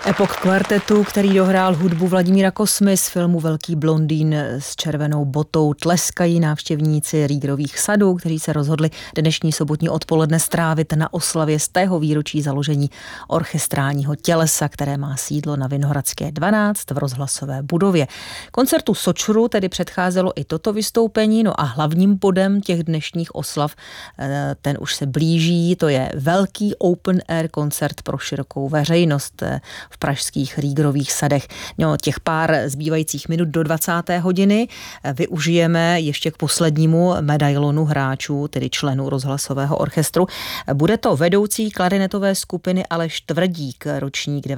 Epoch kvartetu, který dohrál hudbu Vladimíra Kosmy z filmu Velký blondýn s červenou botou, tleskají návštěvníci Riegerových sadů, kteří se rozhodli dnešní sobotní odpoledne strávit na oslavě 100. výročí založení orchestrálního tělesa, které má sídlo na Vinohradské 12 v rozhlasové budově. Koncertu Sočru tedy předcházelo i toto vystoupení, no a hlavním bodem těch dnešních oslav, ten už se blíží, to je velký open air koncert pro širokou veřejnost v pražských Riegerových sadech. No, těch pár zbývajících minut do 20. hodiny využijeme ještě k poslednímu medailonu hráčů, tedy členů rozhlasového orchestru. Bude to vedoucí klarinetové skupiny Aleš Tvrdík, ročník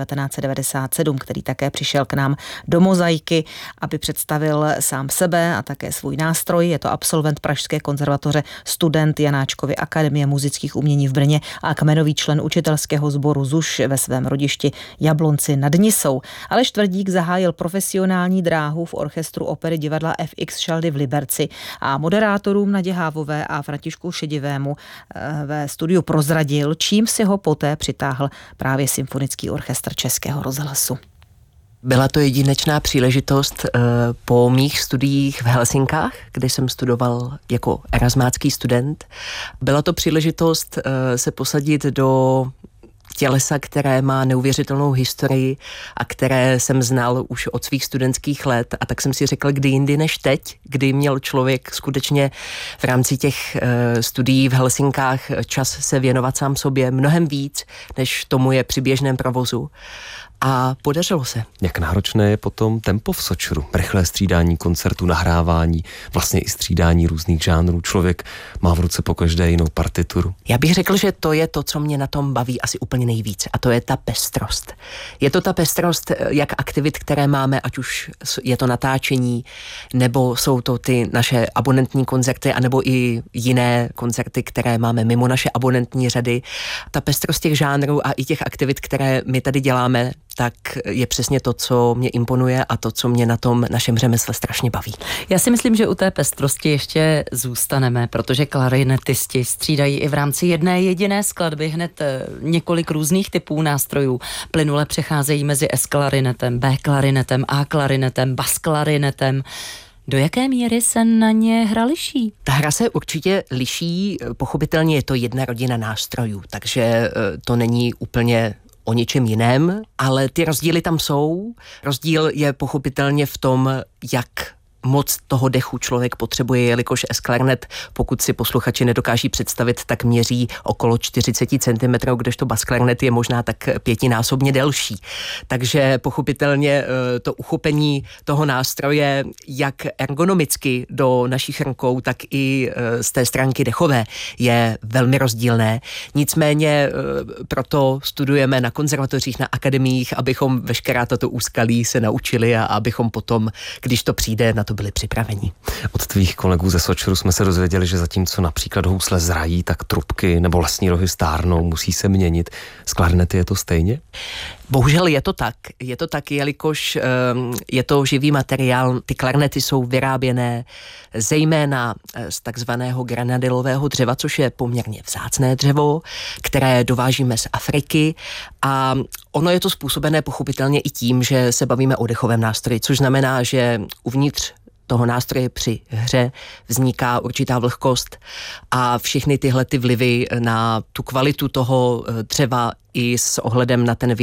1997, který také přišel k nám do Mozaiky, aby představil sám sebe a také svůj nástroj. Je to absolvent Pražské konzervatoře, student Janáčkovy akademie muzických umění v Brně a kmenový člen učitelského sboru ZUŠ ve svém rodišti Jablonci nad Nisou. Aleš Tvrdík zahájil profesionální dráhu v orchestru opery divadla FX Šaldy v Liberci a moderátorům Nadě Hávové a Františku Šedivému ve studiu prozradil, čím si ho poté přitáhl právě Symfonický orchestr Českého rozhlasu. Byla to jedinečná příležitost po mých studiích v Helsinkách, kde jsem studoval jako erasmácký student. Byla to příležitost se posadit do tělesa, které má neuvěřitelnou historii a které jsem znal už od svých studentských let, a tak jsem si řekl, kdy jindy než teď, kdy měl člověk skutečně v rámci těch studií v Helsinkách čas se věnovat sám sobě mnohem víc, než tomu je při běžném provozu. A podařilo se. Jak náročné je potom tempo v Sočru? Rychlé střídání koncertů, nahrávání, vlastně i střídání různých žánrů. Člověk má v ruce pokaždé jinou partituru. Já bych řekl, že to je to, co mě na tom baví asi úplně nejvíc. A to je ta pestrost. Je to ta pestrost jak aktivit, které máme, ať už je to natáčení, nebo jsou to ty naše abonentní koncerty, anebo i jiné koncerty, které máme mimo naše abonentní řady. Ta pestrost těch žánrů a i těch aktivit, které my tady děláme, tak je přesně to, co mě imponuje a to, co mě na tom našem řemesle strašně baví. Já si myslím, že u té pestrosti ještě zůstaneme, protože klarinetisti střídají i v rámci jedné jediné skladby hned několik různých typů nástrojů. Plynule přecházejí mezi S-klarinetem, B-klarinetem, A-klarinetem, bas-klarinetem. Do jaké míry se na ně hra liší? Ta hra se určitě liší, pochopitelně je to jedna rodina nástrojů, takže to není úplně o něčem jiném, ale ty rozdíly tam jsou. Rozdíl je pochopitelně v tom, jak moc toho dechu člověk potřebuje, jelikož S-klarinet, pokud si posluchači nedokáží představit, tak měří okolo 40 cm, kdežto bas-klarinet je možná tak 5násobně delší. Takže pochopitelně to uchopení toho nástroje jak ergonomicky do našich rukou, tak i z té stránky dechové je velmi rozdílné. Nicméně proto studujeme na konzervatořích, na akademiích, abychom veškerá tato úskalí se naučili a abychom potom, když to přijde, na to byli připraveni. Od tvých kolegů ze Sočru jsme se dozvěděli, že zatímco například housle zrají, tak trubky nebo lesní rohy stárnou, musí se měnit. Z klarinety je to stejně? Bohužel je to tak. Je to tak, jelikož je to živý materiál. Ty klarinety jsou vyráběné zejména z takzvaného granadilového dřeva, což je poměrně vzácné dřevo, které dovážíme z Afriky, a ono je to způsobené pochopitelně i tím, že se bavíme o dechovém nástroji, což znamená, že uvnitř toho nástroje při hře vzniká určitá vlhkost a všechny tyhle ty vlivy na tu kvalitu toho dřeva i s ohledem na ten